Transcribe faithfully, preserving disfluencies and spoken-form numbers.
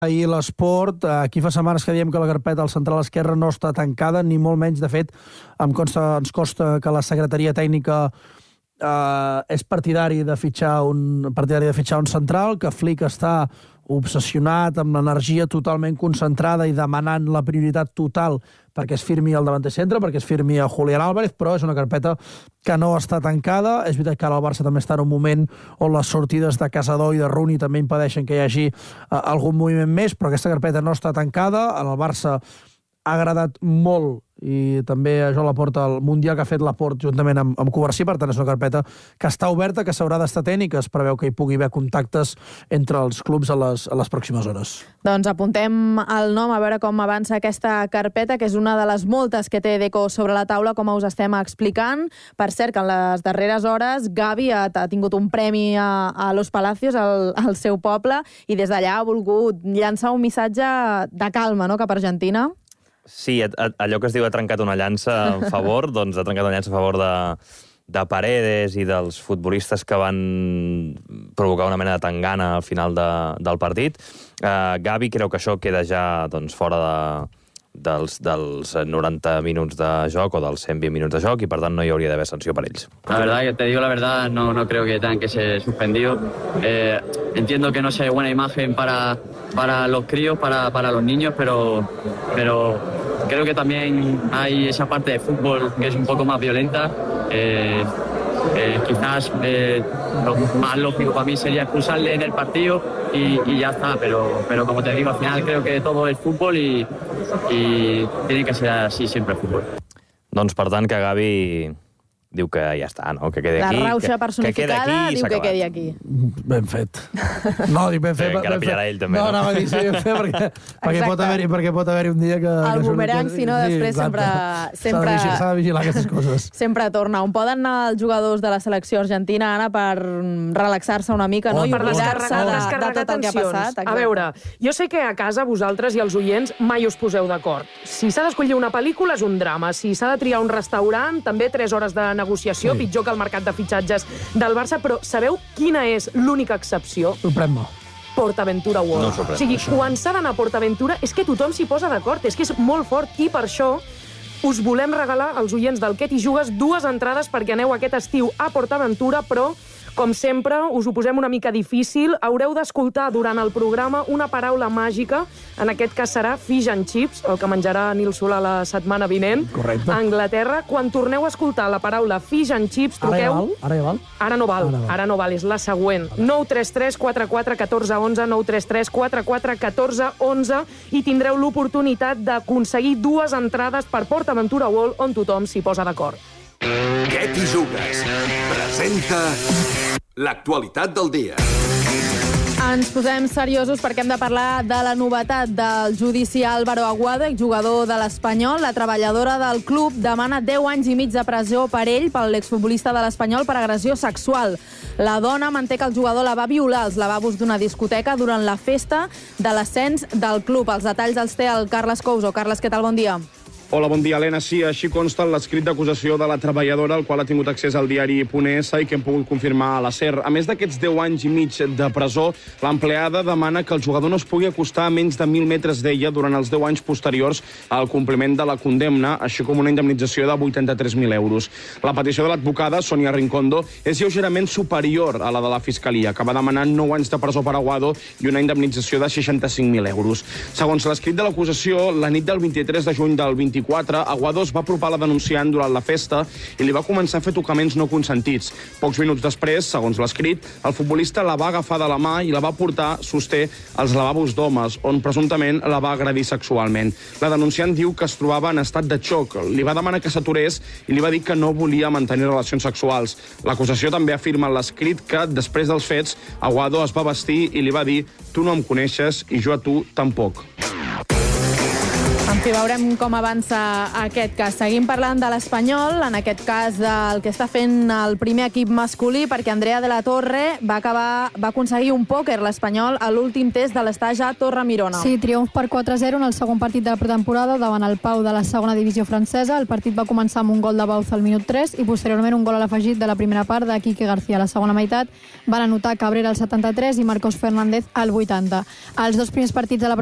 Ahir l'Esport, aquí fa setmanes que diem que la carpeta al central esquerre no està tancada, ni molt menys. De fet, em consta, ens costa que la secretaria tècnica eh, és partidari de fitxar un partidari de fitxar un central, que Flick està obsessionat amb l'energia totalment concentrada i demanant la prioritat total perquè es firmi el davanter centre, perquè es firmi a Julián Álvarez, però és una carpeta que no està tancada. És veritat que ara el Barça també està en un moment on les sortides de Casador i de Rooney també impedeixen que hi hagi uh, algun moviment més, però aquesta carpeta no està tancada. En el Barça ha agradat molt, i també això la porta el Mundial que ha fet l'Aport juntament amb, amb Covarsí. Per tant, és una carpeta que està oberta, que s'haurà d'estar atent i que es preveu que hi pugui haver contactes entre els clubs a les, a les pròximes hores. Doncs apuntem el nom a veure com avança aquesta carpeta, que és una de les moltes que té Deco sobre la taula, com us estem explicant. Per cert, que en les darreres hores Gavi ha, ha tingut un premi a, a Los Palacios, al, al seu poble, i des d'allà ha volgut llançar un missatge de calma, no?, cap a Argentina. Sí, allò que es diu ha trencat una llança a favor, doncs ha trencat una llança a favor de, de Paredes i dels futbolistes que van provocar una mena de tangana al final de, del partit. Uh, Gavi creu que això queda ja doncs, fora de, dels, dels noranta minuts de joc o dels cent vint minuts de joc, i per tant no hi hauria d'haver sanció per ells. La verdad, que te digo la verdad, no, no creo que tengan que ser suspendidos. Eh, entiendo que no sea buena imagen para, para los críos, para, para los niños, pero, pero creo que también hay esa parte de fútbol que es un poco más violenta. Eh, eh, quizás eh, lo más lógico para mí sería expulsarle en el partido y, y ya está, pero, pero como te digo, al final creo que todo es fútbol y, y tiene que ser así siempre el fútbol. Doncs per tant que Gavi diu que ja està, no? Que quedi aquí. La rauxa que, personificada que aquí, diu que quedi aquí. Ben fet. No, dic ben fet. Sí, encara pillarà ell també. No, no, no, sí, ben fet, perquè, perquè pot haver-hi perquè pot haver un dia que... El que bumerang, si no, sí, després sempre... sempre S'ha de, de vigilar aquestes coses. Sempre torna. On poden anar els jugadors de la selecció argentina, Anna, per relaxar-se una mica, no? Oh, I per oblidar-se de, de tot el que ha passat. Exacte. A veure, jo sé que a casa vosaltres i els oients mai us poseu d'acord. Si s'ha d'escollir una pel·lícula és un drama. Si s'ha de triar un restaurant, també tres hores de negociació, sí. Pitjor que el mercat de fitxatges del Barça, però sabeu quina és l'única excepció? Sorprèn-me. PortAventura World. No sorprèn. O sigui, quan s'ha d'anar a PortAventura és que tothom s'hi posa d'acord, és que és molt fort, i per això us volem regalar als oients del Què t'hi jugues dues entrades perquè aneu aquest estiu a PortAventura, però com sempre, us ho posem una mica difícil. Haureu d'escoltar durant el programa una paraula màgica, en aquest cas serà fish and chips, el que menjarà Nil Solà la setmana vinent. Correcte. A Anglaterra. Quan torneu a escoltar la paraula fish and chips, truqueu... Ara ja val? Ara ja val? Ara no val, ara, val. ara no val, és la següent. nou tres tres quatre quatre un quatre u u, nou tres tres quatre quatre un quatre u u, i tindreu l'oportunitat d'aconseguir dues entrades per PortAventura World, on tothom s'hi posa d'acord. Què t'hi jugues? Presenta l'actualitat del dia. Ens posem seriosos perquè hem de parlar de la novetat del judici a Álvaro Aguado, jugador de l'Espanyol. La treballadora del club demana deu anys i mig de presó per ell, pel exfutbolista de l'Espanyol, per agressió sexual. La dona manté que el jugador la va violar als lavabos d'una discoteca durant la festa de l'ascens del club. Els detalls els té el Carles Couso. Carles, què tal? Bon dia. Hola, bon dia, Helena. Sí, així consta l'escrit d'acusació de la treballadora, al qual ha tingut accés al diari Punt essa i que hem pogut confirmar a la SER. A més d'aquests deu anys i mig de presó, l'empleada demana que el jugador no es pugui acostar a menys de mil metres d'ella durant els deu anys posteriors al compliment de la condemna, així com una indemnització de vuitanta-tres mil euros. La petició de l'advocada, Sonia Rincondo, és lleugerament superior a la de la Fiscalia, que va demanar nou anys de presó per Aguado i una indemnització de seixanta-cinc mil euros. Segons l'escrit de l'acusació, la nit del vint-i-tres de juny del vint-i-quatre, Aguado es va apropar a la denunciant durant la festa i li va començar a fer tocaments no consentits. Pocs minuts després, segons l'escrit, el futbolista la va agafar de la mà i la va portar, sosté, als lavabos d'homes, on presumptament la va agredir sexualment. La denunciant diu que es trobava en estat de xoc. Li va demanar que s'aturés i li va dir que no volia mantenir relacions sexuals. L'acusació també afirma en l'escrit que, després dels fets, Aguado es va vestir i li va dir: tu no em coneixes i jo a tu tampoc. En fi, veurem com avança aquest cas. Seguim parlant de l'Espanyol, en aquest cas del que està fent el primer equip masculí, perquè Andrea de la Torre va acabar va aconseguir un pòquer l'Espanyol a l'últim test de l'Estaja a Torre-Mirona. Sí, triomf per quatre a zero en el segon partit de la pretemporada davant el Pau de la segona divisió francesa. El partit va començar amb un gol de Bauz al minut tres i posteriorment un gol a l'afegit de la primera part de Quique García. A la segona meitat van anotar Cabrera al setanta-tres i Marcos Fernández al vuitanta. Els dos primers partits de la